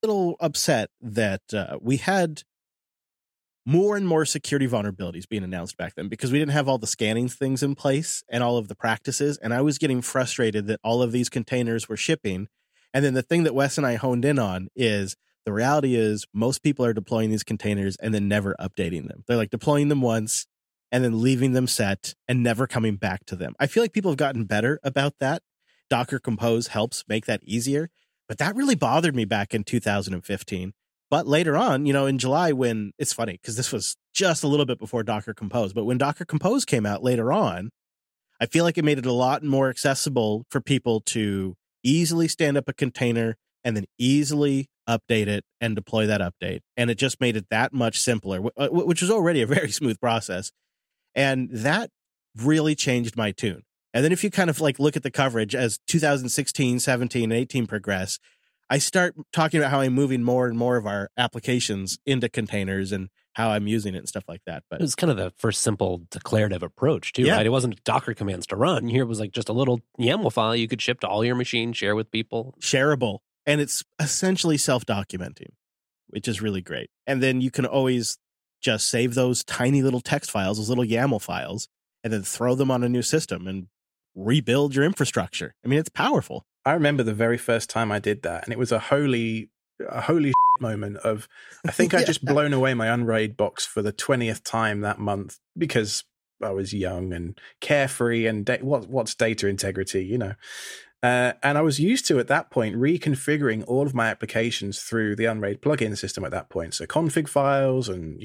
little upset that we had more and more security vulnerabilities being announced back then because we didn't have all the scanning things in place and all of the practices. And I was getting frustrated that all of these containers were shipping. And then the thing that Wes and I honed in on is the reality is most people are deploying these containers and then never updating them. They're like deploying them once and then leaving them set and never coming back to them. I feel like people have gotten better about that. Docker Compose helps make that easier. But that really bothered me back in 2015. But later on, in July, when it's funny because this was just a little bit before Docker Compose, but when Docker Compose came out later on, I feel like it made it a lot more accessible for people to easily stand up a container and then easily update it and deploy that update. And it just made it that much simpler, which was already a very smooth process. And that really changed my tune. And then if you kind of like look at the coverage as 2016, 17, and 18 progress, I start talking about how I'm moving more and more of our applications into containers and how I'm using it and stuff like that. But it was kind of the first simple declarative approach too, right? It wasn't Docker commands to run. Here it was like just a little YAML file you could ship to all your machines, share with people. Shareable. And it's essentially self-documenting, which is really great. And then you can always just save those tiny little text files, those little YAML files, and then throw them on a new system and rebuild your infrastructure. I mean, it's powerful. I remember the very first time I did that, and it was a holy moment of, I think I just blown away my Unraid box for the 20th time that month because I was young and carefree and what's data integrity, and I was used to, at that point, reconfiguring all of my applications through the Unraid plugin system at that point. So config files and,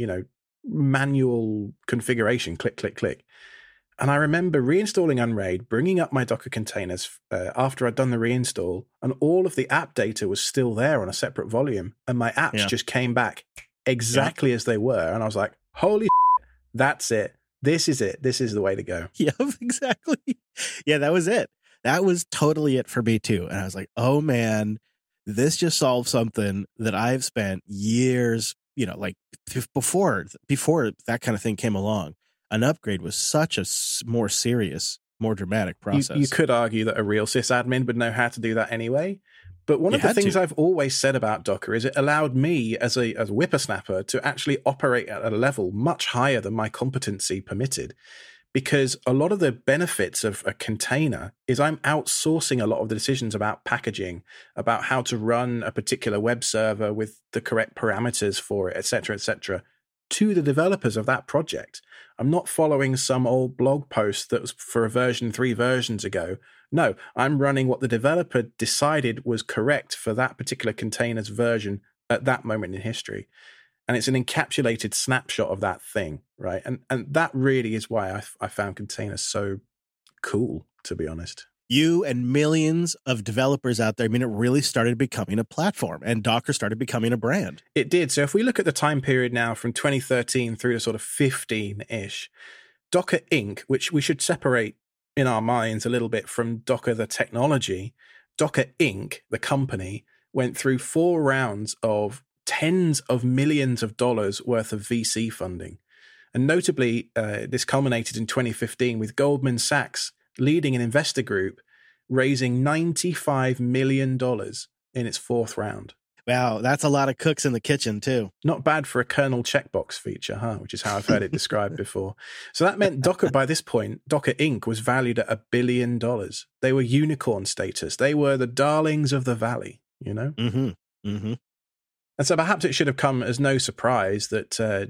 manual configuration, click, click, click. And I remember reinstalling Unraid, bringing up my Docker containers after I'd done the reinstall, and all of the app data was still there on a separate volume. And my apps just came back exactly as they were. And I was like, holy that's it. This is it. This is the way to go. Yep, exactly. Yeah, that was it. That was totally it for me too. And I was like, oh man, this just solved something that I've spent years, like before that kind of thing came along. An upgrade was such a more serious, more dramatic process. You could argue that a real sysadmin would know how to do that anyway. But one of the things I've always said about Docker is it allowed me as a whippersnapper to actually operate at a level much higher than my competency permitted. Because a lot of the benefits of a container is I'm outsourcing a lot of the decisions about packaging, about how to run a particular web server with the correct parameters for it, et cetera, to the developers of that project. I'm not following some old blog post that was for a version 3 versions ago. No, I'm running what the developer decided was correct for that particular container's version at that moment in history. And it's an encapsulated snapshot of that thing, right? And that really is why I found containers so cool, to be honest. You and millions of developers out there, I mean, it really started becoming a platform, and Docker started becoming a brand. It did. So if we look at the time period now from 2013 through to sort of 15-ish, Docker Inc., which we should separate in our minds a little bit from Docker the technology, Docker Inc., the company, went through 4 rounds of tens of millions of dollars worth of VC funding. And notably, this culminated in 2015 with Goldman Sachs leading an investor group raising $95 million in its 4th round. Wow, that's a lot of cooks in the kitchen, too. Not bad for a kernel checkbox feature, huh? Which is how I've heard it described before. So that meant Docker, by this point, Docker Inc. was valued at $1 billion. They were unicorn status. They were the darlings of the valley, Mm-hmm. Mm-hmm. And so perhaps it should have come as no surprise that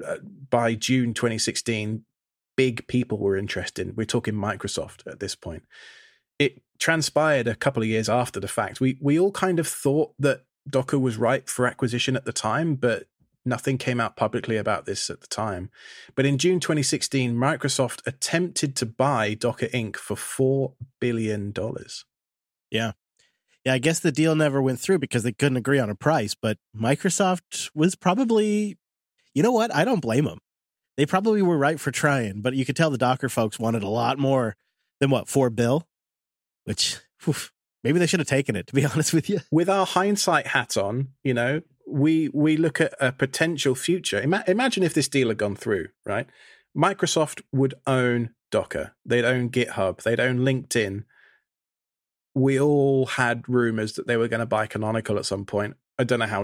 by June 2016, big people were interested. We're talking Microsoft at this point. It transpired a couple of years after the fact. We all kind of thought that Docker was ripe for acquisition at the time, but nothing came out publicly about this at the time. But in June 2016, Microsoft attempted to buy Docker Inc. for $4 billion. Yeah. Yeah, I guess the deal never went through because they couldn't agree on a price, but Microsoft was probably, you know what? I don't blame them. They probably were right for trying, but you could tell the Docker folks wanted a lot more than $4 billion, which maybe they should have taken it, to be honest with you. With our hindsight hat on, we look at a potential future. Imagine if this deal had gone through, right? Microsoft would own Docker. They'd own GitHub. They'd own LinkedIn. We all had rumors that they were going to buy Canonical at some point. I don't know how